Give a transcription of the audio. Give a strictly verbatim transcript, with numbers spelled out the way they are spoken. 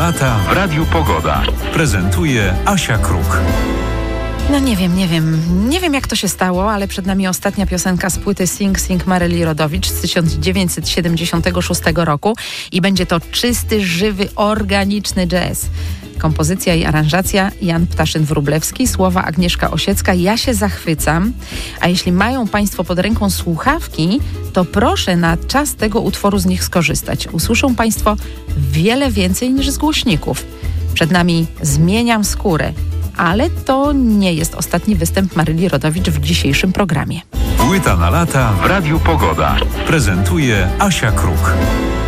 lata w Radiu Pogoda. Prezentuje Asia Kruk. No nie wiem, nie wiem, nie wiem jak to się stało, ale przed nami ostatnia piosenka z płyty Sing Sing Maryli Rodowicz z tysiąc dziewięćset siedemdziesiątego szóstego roku i będzie to czysty, żywy, organiczny jazz. Kompozycja i aranżacja Jan Ptaszyn-Wróblewski, słowa Agnieszka Osiecka. Ja się zachwycam, a jeśli mają Państwo pod ręką słuchawki, to proszę na czas tego utworu z nich skorzystać. Usłyszą Państwo wiele więcej niż z głośników. Przed nami Zmieniam skórę. Ale to nie jest ostatni występ Maryli Rodowicz w dzisiejszym programie. Płyta na lata w Radiu Pogoda. Prezentuje Asia Kruk.